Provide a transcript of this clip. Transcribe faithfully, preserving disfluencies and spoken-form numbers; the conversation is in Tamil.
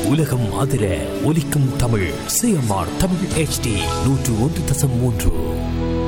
உலகம் அதிர ஒலிக்கும் தமிழ் சிஎம்ஆர் தமிழ் ஹெச்டி நூற்று ஒன்று தசம் மூன்று.